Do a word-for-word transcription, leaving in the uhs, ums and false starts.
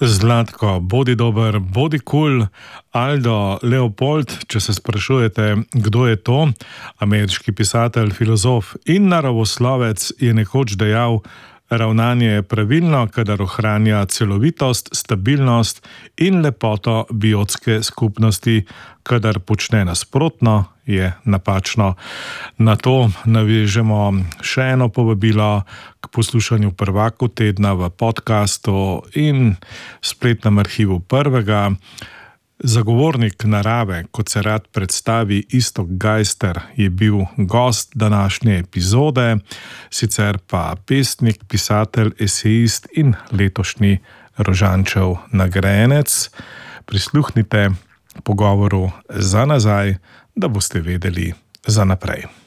Zlatko, bodi dober, bodi kul. Aldo Leopold, če se sprašujete, kdo je to, ameriški pisatelj, filozof in naravoslovec, je nekoč dejal: ravnanje je pravilno, kadar ohranja celovitost, stabilnost in lepoto biotske skupnosti, kadar počne nasprotno, je napačno. Na to navežemo še eno povabilo k poslušanju prvakov tedna v podcastu in spletnem arhivu Prvega. Zagovornik narave, kot se rad predstavi Iztok Gajster, je bil gost današnje epizode, sicer pa pesnik, pisatelj, esejist in letošnji Rožančev nagrajenec. Prisluhnite pogovoru za nazaj, da boste vedeli za naprej.